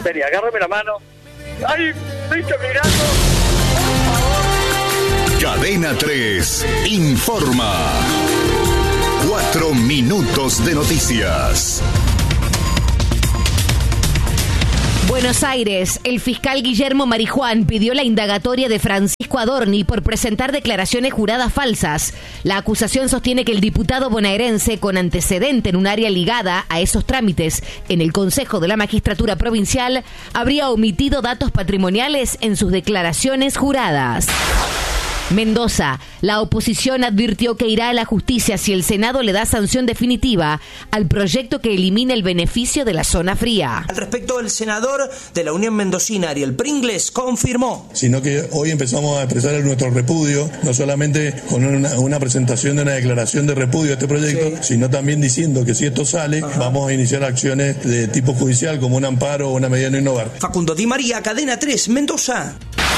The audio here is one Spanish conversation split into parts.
Vení, agárrame la mano. ¡Ay, me estoy mirando! Cadena 3 informa. 4 minutos de noticias. Buenos Aires, el fiscal Guillermo Marijuán pidió la indagatoria de Francisco Adorni por presentar declaraciones juradas falsas. La acusación sostiene que el diputado bonaerense, con antecedente en un área ligada a esos trámites en el Consejo de la Magistratura Provincial, habría omitido datos patrimoniales en sus declaraciones juradas. Mendoza, la oposición advirtió que irá a la justicia si el Senado le da sanción definitiva al proyecto que elimina el beneficio de la zona fría. Al respecto, el senador de la Unión Mendocina, Ariel Pringles, confirmó. Sino que hoy empezamos a expresar nuestro repudio, no solamente con una presentación de una declaración de repudio a este proyecto, sino también diciendo que si esto sale, vamos a iniciar acciones de tipo judicial como un amparo o una medida no innovar. Facundo Di María, Cadena 3, Mendoza.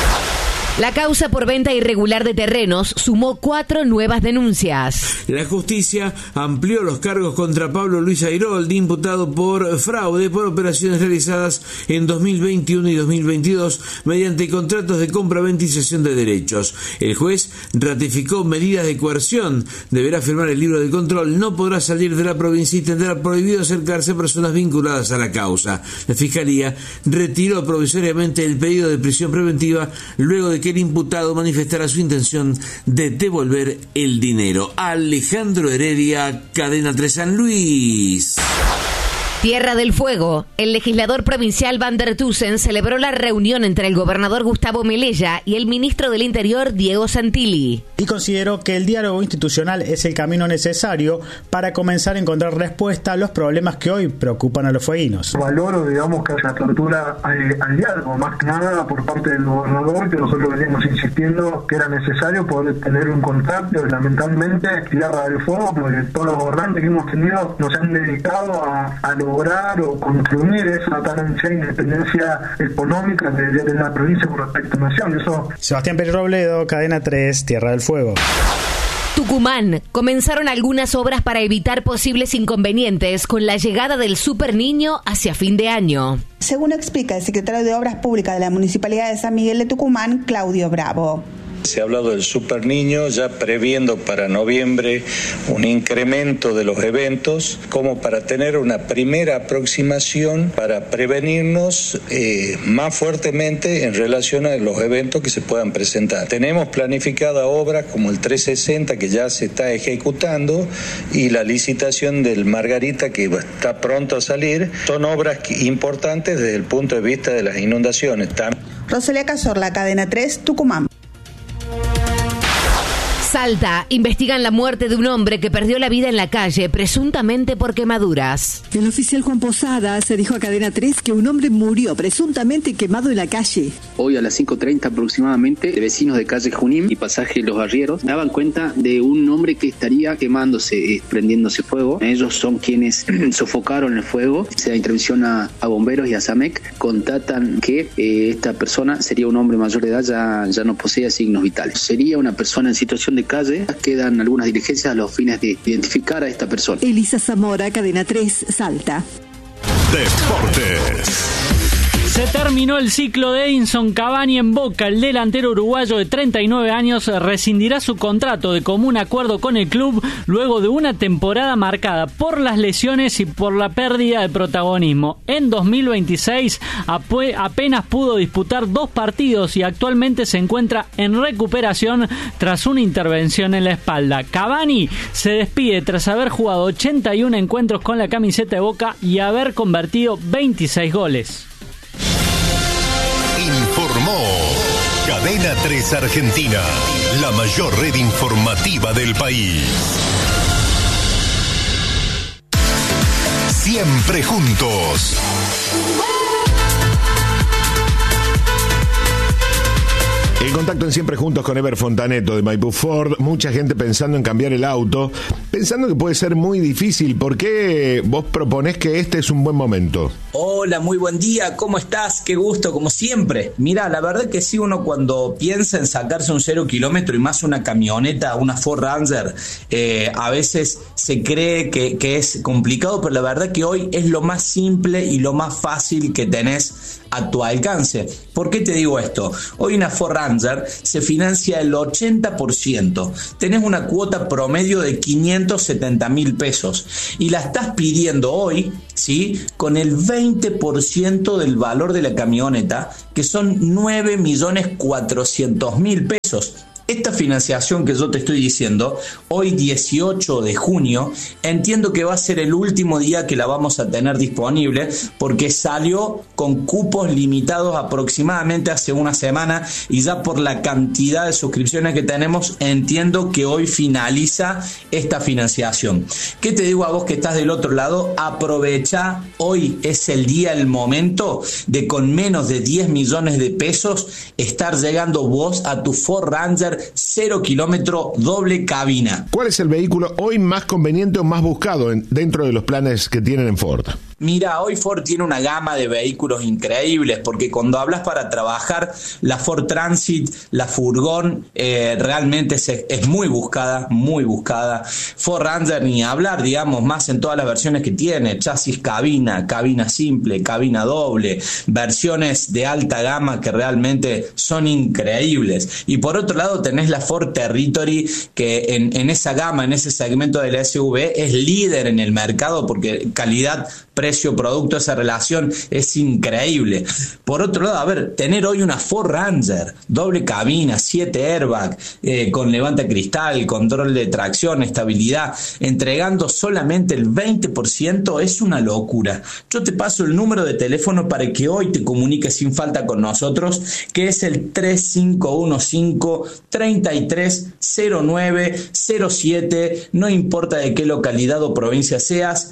La causa por venta irregular de terrenos sumó 4 nuevas denuncias. La justicia amplió los cargos contra Pablo Luis Airoldi, imputado por fraude por operaciones realizadas en 2021 y 2022 mediante contratos de compra-venta y cesión de derechos. El juez ratificó medidas de coerción. Deberá firmar el libro de control, no podrá salir de la provincia y tendrá prohibido acercarse a personas vinculadas a la causa. La Fiscalía retiró provisoriamente el pedido de prisión preventiva luego de que el imputado manifestará su intención de devolver el dinero. Alejandro Heredia, Cadena 3 San Luis. Tierra del Fuego. El legislador provincial Van der Tusen celebró la reunión entre el gobernador Gustavo Melella y el ministro del Interior Diego Santilli. Y consideró que el diálogo institucional es el camino necesario para comenzar a encontrar respuesta a los problemas que hoy preocupan a los fueguinos. Valoro, digamos, que haya apertura al diálogo, más que nada por parte del gobernador, que nosotros veníamos insistiendo que era necesario poder tener un contacto. Lamentablemente, Tierra del Fuego, porque todos los gobernantes que hemos tenido nos han dedicado a lograr o construir esa tan ancha independencia económica de la provincia con respecto a la nación. Eso. Sebastián Pérez Robledo, Cadena 3, Tierra del Fuego. Tucumán. Comenzaron algunas obras para evitar posibles inconvenientes con la llegada del Super Niño hacia fin de año. Según explica el secretario de Obras Públicas de la Municipalidad de San Miguel de Tucumán, Claudio Bravo. Se ha hablado del Super Niño, ya previendo para noviembre un incremento de los eventos, como para tener una primera aproximación para prevenirnos más fuertemente en relación a los eventos que se puedan presentar. Tenemos planificada obras como el 360 que ya se está ejecutando y la licitación del Margarita que está pronto a salir. Son obras importantes desde el punto de vista de las inundaciones. Rosalía Cazorla, Cadena 3, Tucumán. Salta, investigan la muerte de un hombre que perdió la vida en la calle, presuntamente por quemaduras. El oficial Juan Posada se dijo a Cadena 3 que un hombre murió presuntamente quemado en la calle. Hoy a las 5:30 aproximadamente, vecinos de calle Junín y pasaje Los Arrieros daban cuenta de un hombre que estaría quemándose, prendiéndose fuego. Ellos son quienes sofocaron el fuego. Se da intervención a bomberos y a SAMEC. Contatan que esta persona sería un hombre mayor de edad, ya no posee signos vitales. Sería una persona en situación de calle. Quedan algunas diligencias a los fines de identificar a esta persona. Elisa Zamora, Cadena 3, Salta. Deportes. Se terminó el ciclo de Edinson Cavani en Boca. El delantero uruguayo de 39 años rescindirá su contrato de común acuerdo con el club luego de una temporada marcada por las lesiones y por la pérdida de protagonismo. En 2026 apenas pudo disputar 2 partidos y actualmente se encuentra en recuperación tras una intervención en la espalda. Cavani se despide tras haber jugado 81 encuentros con la camiseta de Boca y haber convertido 26 goles. Informó Cadena 3 Argentina, la mayor red informativa del país. Siempre juntos. El contacto en Siempre Juntos con Ever Fontaneto de Maipú Ford. Mucha gente pensando en cambiar el auto, pensando que puede ser muy difícil. ¿Por qué vos proponés que este es un buen momento? Hola, muy buen día, ¿cómo estás? Qué gusto, como siempre. Mira, la verdad que sí, uno cuando piensa en sacarse un 0 kilómetro y más una camioneta, una Ford Ranger, a veces se cree que es complicado, pero la verdad que hoy es lo más simple y lo más fácil que tenés a tu alcance. ¿Por qué te digo esto? Hoy una Ford Ranger se financia el 80%. Tenés una cuota promedio de 570.000 pesos y la estás pidiendo hoy, ¿sí?, con el 20% del valor de la camioneta, que son 9.400.000 pesos. Esta financiación que yo te estoy diciendo, hoy 18 de junio, entiendo que va a ser el último día que la vamos a tener disponible, porque salió con cupos limitados aproximadamente hace una semana, y ya por la cantidad de suscripciones que tenemos, entiendo que hoy finaliza esta financiación. ¿Qué te digo a vos que estás del otro lado? Aprovecha, hoy es el día, el momento de, con menos de 10 millones de pesos, estar llegando vos a tu Ford Ranger 0 kilómetro doble cabina. ¿Cuál es el vehículo hoy más conveniente o más buscado dentro de los planes que tienen en Ford? Mira, hoy Ford tiene una gama de vehículos increíbles, porque cuando hablas para trabajar, la Ford Transit, la Furgón, realmente es muy buscada, muy buscada. Ford Ranger ni hablar, digamos, más en todas las versiones que tiene: chasis cabina, cabina simple, cabina doble, versiones de alta gama que realmente son increíbles. Y por otro lado tenés la Ford Territory, que en esa gama, en ese segmento de la SUV, es líder en el mercado, porque calidad, precio, producto, esa relación es increíble. Por otro lado, a ver, tener hoy una Ford Ranger, doble cabina, 7 airbag, con levanta cristal, control de tracción, estabilidad, entregando solamente el 20%, es una locura. Yo te paso el número de teléfono para que hoy te comuniques sin falta con nosotros, que es el 3515-330907, no importa de qué localidad o provincia seas,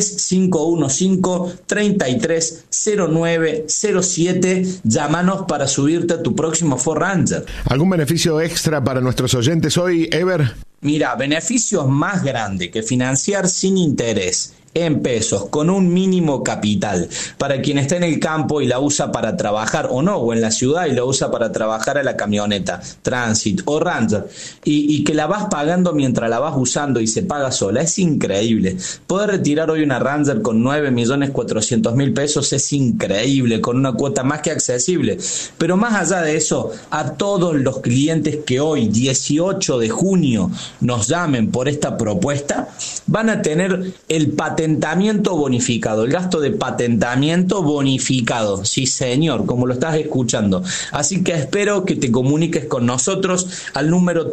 3515-330907. Llámanos para subirte a tu próximo Ford Ranger. ¿Algún beneficio extra para nuestros oyentes hoy, Ever? Mira, beneficios más grandes que financiar sin interés en pesos, con un mínimo capital, para quien está en el campo y la usa para trabajar, o no, o en la ciudad y la usa para trabajar a la camioneta, Transit o Ranger, y que la vas pagando mientras la vas usando y se paga sola. Es increíble. Poder retirar hoy una Ranger con 9.400.000 pesos es increíble, con una cuota más que accesible. Pero más allá de eso, a todos los clientes que hoy, 18 de junio, nos llamen por esta propuesta, van a tener el patentamiento bonificado, el gasto de patentamiento bonificado, sí señor, como lo estás escuchando. Así que espero que te comuniques con nosotros al número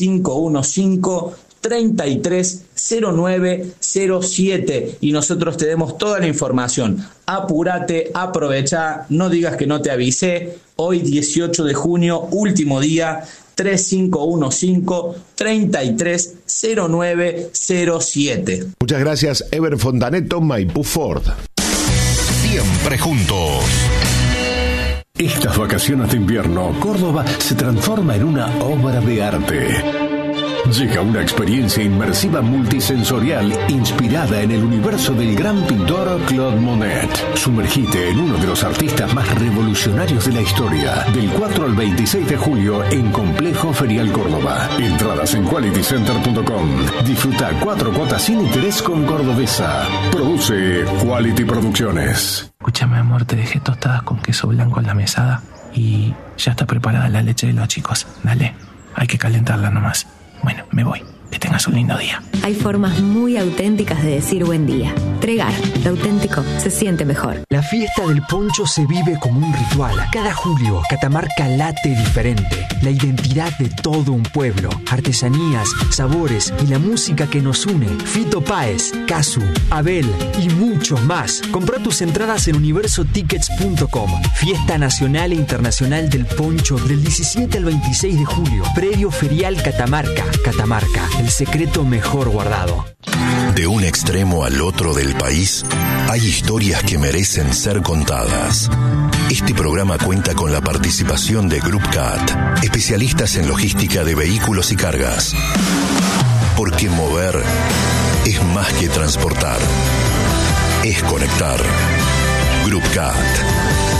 3515-330907 y nosotros te demos toda la información. Apúrate, aprovecha, no digas que no te avisé. Hoy 18 de junio, último día, 3515-330907. Muchas gracias, Ever Fontaneto, Maipú Ford. Siempre juntos. Estas vacaciones de invierno, Córdoba se transforma en una obra de arte. Llega una experiencia inmersiva multisensorial inspirada en el universo del gran pintor Claude Monet. Sumergite en uno de los artistas más revolucionarios de la historia. Del 4 al 26 de julio en Complejo Ferial Córdoba. Entradas en qualitycenter.com. Disfruta 4 cuotas sin interés con Cordobesa. Produce Quality Producciones. Escúchame, amor, te dejé tostadas con queso blanco en la mesada y ya está preparada la leche de los chicos. Dale, hay que calentarla nomás. Bueno, me voy. Que tengas un lindo día. Hay formas muy auténticas de decir buen día. Tregar, lo auténtico se siente mejor. La fiesta del poncho se vive como un ritual. Cada julio, Catamarca late diferente. La identidad de todo un pueblo. Artesanías, sabores y la música que nos une. Fito Páez, Casu, Abel y muchos más. Comprá tus entradas en universotickets.com. Fiesta nacional e internacional del poncho del 17 al 26 de julio. Predio Ferial Catamarca. Catamarca, el secreto mejor guardado. De un extremo al otro del país, hay historias que merecen ser contadas. Este programa cuenta con la participación de Group CAT, especialistas en logística de vehículos y cargas. Porque mover es más que transportar, es conectar. Group CAT.